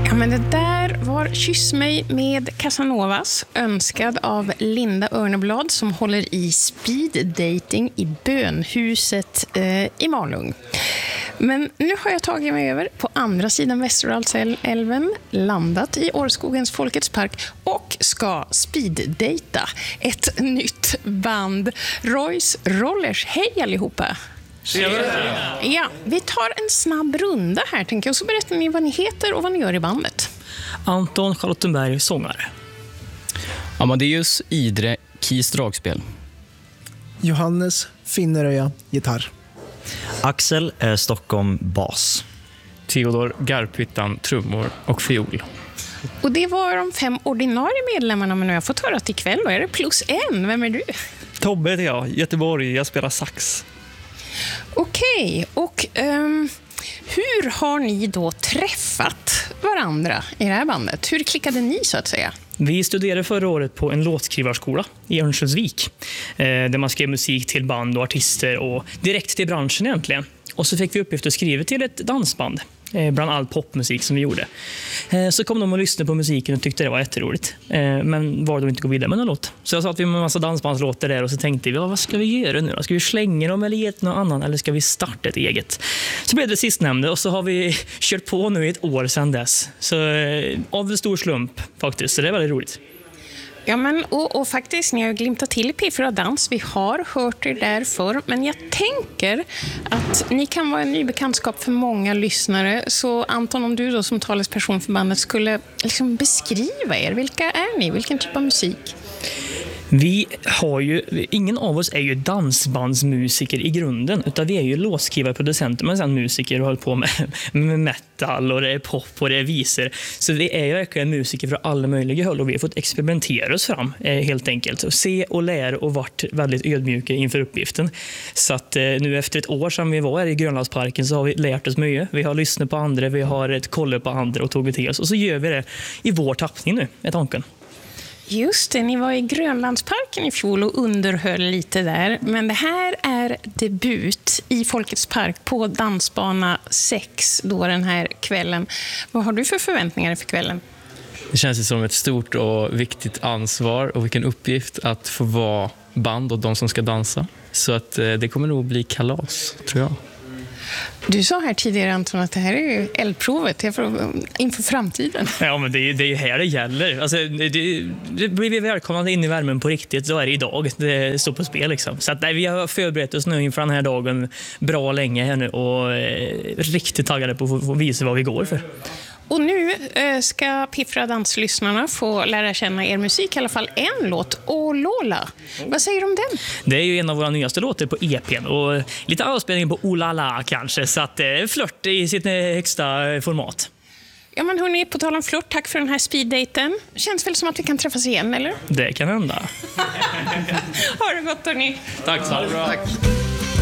Ja, men det där var Kyss mig med Casanovas, önskad av Linda Örneblad som håller i speed dating i Bönhuset i Malung. Men nu har jag tagit mig över på andra sidan Västerdalsälven, landat i Årskogens Folkets park och ska speeddata ett nytt band, Royce Rollers. Hej allihopa! Ja, vi tar en snabb runda här tänker jag, och så berättar ni vad ni heter och vad ni gör i bandet. Anton Charlottenberg, sångare. Amadeus Idre, keys, dragspel. Johannes Finneröja, gitarr. Axel Stockholm, bas. Theodor Garphyttan, trummor och fiol. Och det var de 5 ordinarie medlemmarna, men nu har jag fått höra att ikväll då är det plus en. Vem är du? Tobbe heter jag, Göteborg. Jag spelar sax. Okej, och hur har ni då träffat varandra i det här bandet? Hur klickade ni så att säga? Vi studerade förra året på en låtskrivarskola i Örnsköldsvik där man skrev musik till band och artister och direkt till branschen egentligen. Och så fick vi uppgift att skriva till ett dansband bland all popmusik som vi gjorde. Så kom de och lyssnade på musiken och tyckte det var jätteroligt. Men var då inte gå vidare med någon låt. Så jag sa att vi med en massa dansbandslåtar där och så tänkte vi, vad ska vi göra nu då? Ska vi slänga dem eller ge någon annan eller ska vi starta ett eget? Så blev det sistnämnde och så har vi kört på nu i ett år sedan dess. Så av en stor slump faktiskt, så det är väldigt roligt. Ja, men och faktiskt, ni har glimtat till i P4 Dans. Vi har hört er där förr, men jag tänker att ni kan vara en ny bekantskap för många lyssnare. Så Anton, om du då som talesperson för bandet skulle liksom beskriva er. Vilka är ni? Vilken typ av musik? Vi har ju, ingen av oss är ju dansbandsmusiker i grunden, utan vi är ju låtskrivare, producenter, men sen musiker och håller på med metal och det är pop och det är visor. Så vi är ju verkligen musiker för alla möjliga håll och vi har fått experimentera oss fram helt enkelt. Och se och lära och varit väldigt ödmjuka inför uppgiften. Så att nu efter ett år sedan vi var här i Grönlandsparken så har vi lärt oss mycket. Vi har lyssnat på andra, vi har ett koll på andra och tagit till oss. Och så gör vi det i vår tappning nu, är tanken. Just det, ni var i Grönlandsparken i fjol och underhöll lite där. Men det här är debut i Folkets park på Dansbana 6 då den här kvällen. Vad har du för förväntningar för kvällen? Det känns som ett stort och viktigt ansvar och vilken uppgift att få vara band och de som ska dansa. Så att det kommer nog bli kalas, tror jag. Du sa här tidigare, Anton, att det här är ju eldprovet inför framtiden. Ja, men det är ju här det gäller. Alltså, det blir vi välkomna in i värmen på riktigt, så är det idag. Det står på spel liksom. Så att, vi har förberett oss nu inför den här dagen bra länge här nu och riktigt taggade på att få visa vad vi går för. Och nu ska P4 Danslyssnarna få lära känna er musik, i alla fall en låt, och Lola. Vad säger du om den? Det är ju en av våra nyaste låtar på EP:n och lite avspelning på Olala kanske, så att flört i sitt högsta format. Ja, men hörni, på tal om flört, tack för den här speeddaten. Känns väl som att vi kan träffas igen, eller? Det kan hända. Ha det gott, hörni. Tack så mycket.